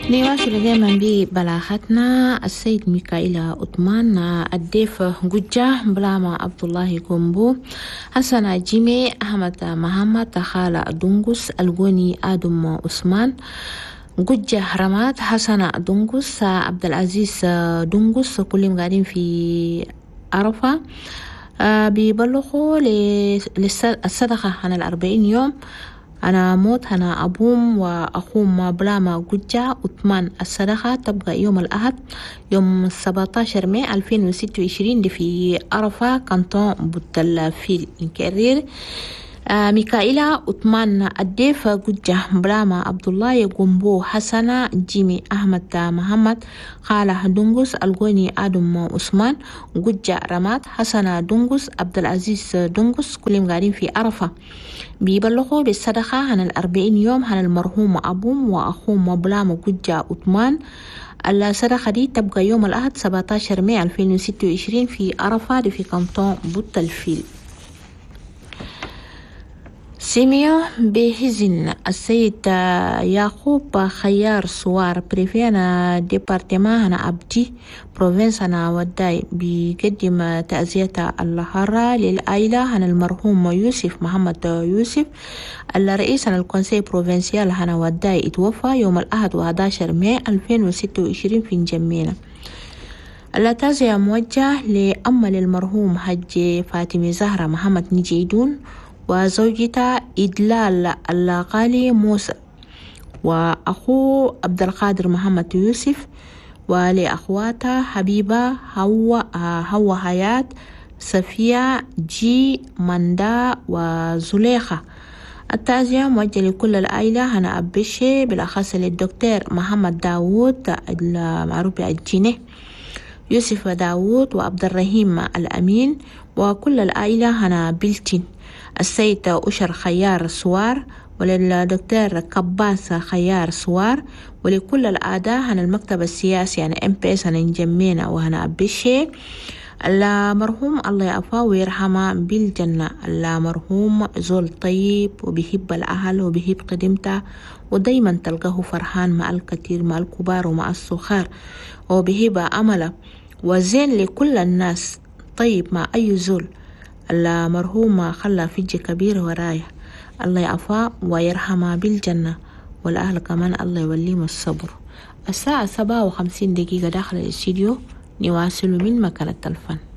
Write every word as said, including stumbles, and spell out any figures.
نواصل دائما ببلاغتنا. السيد ميكائيل أطمان الضيف جوجة بلاما عبد الله كومبو حسن جيمي أحمد محمد خالة دونغوس الغوني آدم عثمان جوجة رمات حسن دونغوس عبد العزيز دونغوس كلهم قاعدين في عرفة. بيبلغوا للصدقة عن الأربعين يوم. أنا موت أنا أبوم وأخوم بلاما جوجة أطمان. الصدقة تبقى يوم الأحد يوم سبعة عشر ماي ألفين وستة وعشرين دي في عرفة كانتون بوتلفيل نكرر. آه ميكائيلا أطمان الضيف جوجة بلاما عبد الله يقومبو حسنة جيمي أحمد محمد خالة دونغوس الغوني آدم عثمان جوجة رمات حسنة دونغوس عبد العزيز دونغوس كلهم قاعدين في عرفة. بيبلغوا بالصدقة عن الأربعين يوم عن المرحوم أبوم وأخوم بلاما جوجة أطمان. الصدقة دي تبقى يوم الأحد سبعة عشر ماي ألفين وستة وعشرين في عرفة دي في كانتون بوتلفيل. سيميو بهزن السيد يعقوب خيار سوار بريفينا ديبارتما هنا أبدي بروفنس هنا وداي بيقدم تعزية اللهارة للعائلة عن المرحوم يوسف محمد يوسف الرئيس عن الكونسي بروفنسيال هنا وداي اتوفى يوم الأحد واحد عشر ماي ألفين وستة وعشرين في نجمينا. التعزية موجه لأم المرحوم حج فاطمة زهرة محمد نجيدون وزوجته إدلال اللاقالي موسى وأخو عبد القادر محمد يوسف ولأخواتها حبيبة هو هو حياة صفية جي مندا وزليخة. التعزية موجهة لكل العائلة هنا أبشي بالأخص للدكتور محمد داوود المعروف بالجينه يوسف داوود وعبد الرحيم الأمين وكل العائلة هنا بلتين السيد أشر خيار سوار وللدكتور كباس خيار سوار ولكل الأعداء عن المكتب السياسي يعني ام بي اس هنا نجمينا وهنا أبشي. المرحوم الله يعفاه ويرحمه بالجنة. المرحوم زول طيب وبيحب الأهل وبيحب قدمته ودايما تلقاه فرحان مع الكثير مع الكبار ومع الصغار وبيحب عمله وزين لكل الناس طيب مع أي زول. المرحوم خلى فجة كبير ورايا الله يعفاه ويرحمه بالجنة والأهل كمان الله يوليهم الصبر. الساعة سبعة وخمسين دقيقة داخل الاستديو نواصل من مكان التلفون.